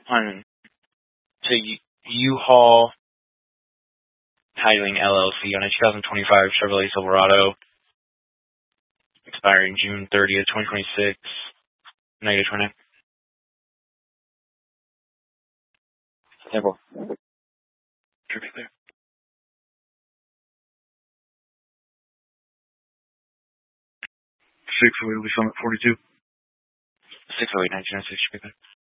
on to U-Haul Titling LLC on a 2025 Chevrolet Silverado, expiring June 30th, 2026. Negative 29. Table. Should be clear. 608 will be Summit 42. 608, 1996 should be clear.